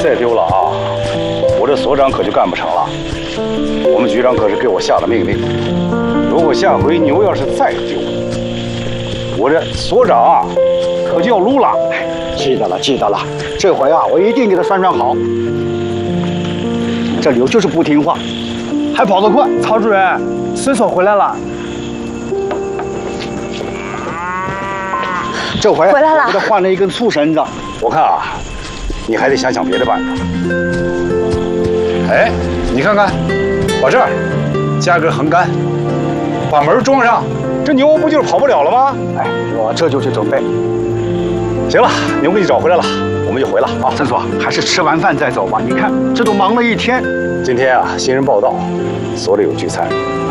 再丢了啊，我这所长可就干不成了。我们局长可是给我下了命令，如果下回牛要是再丢，我这所长啊可就要撸了。 记得了，记得了。这回啊，我一定给他算好。这牛就是不听话，还跑得快。 曹主任，孙所回来了。 这回回来了我给他换了一根粗绳子。 我看啊，你还得想想别的办法。哎，你看看，把这儿加根横杆，把门装上，这牛不就是跑不了了吗？ 哎，我这就去准备。 行了，牛给你找回来了，我们就回了啊。 陈所，还是吃完饭再走吧。你看，这都忙了一天。 今天啊，新人报道，所里有聚餐，